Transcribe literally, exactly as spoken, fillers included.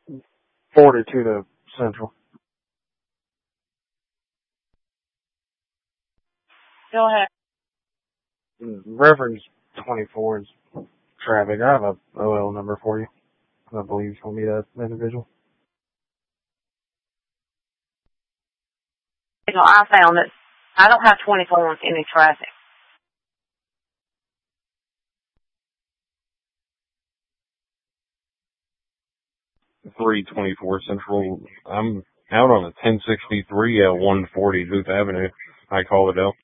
forty-two to Central. Go ahead. Reference twenty-four is traffic. I have a O L number for you. I believe it's going to be that individual. You know, I found that I don't have twenty-four on any traffic. three twenty-four Central. I'm out on a ten sixty-three at one forty Booth Avenue. I call it out.